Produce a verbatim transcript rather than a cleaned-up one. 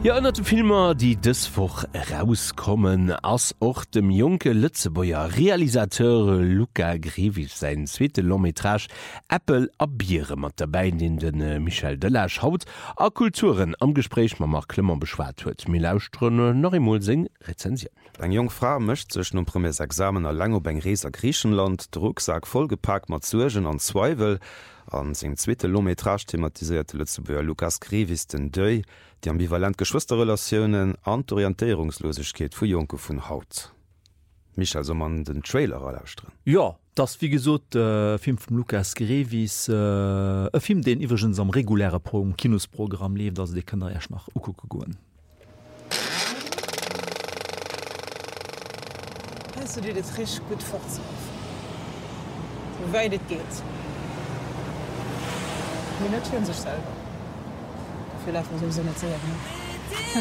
Ja, ënner de Filmer, die dëswoch rauskommen, ass och dem junkke Lützebauer Realisateur Luca Grevis sein zweete Longmetrage Apple a Biere mat dabei den den äh, Michel Delage haut a Kulturen am Gespräch ma mar Klmmer beschwaart huet. Milaustrnne noch emol seng Rezension. Eg Jong Fra mëcht sech no premiers Examen a lang op eng Reeser Griechenland, Drucksack vollgepackt mat Zugen an Zweivel, an seg zweete Longmetrage thematisierte Lützebauer Lucas Grevis den Dëi, die ambivalent Geschwisterrelationioen an Orientierungslosigkeit vu Joke vun Haut. Mich also man den Trailer erlausren. Ja, das wie gesot äh, Film vom Lucas Grevis äh, e Film den iwwergens am reguläre Pro Kinosprogramm lebt, also de kann erst nach Uku goen. Kannst du dir das richtig gut fortsetzen? Wie weit es geht. Wir notieren sich selber. Vielleicht muss ich so nicht sagen.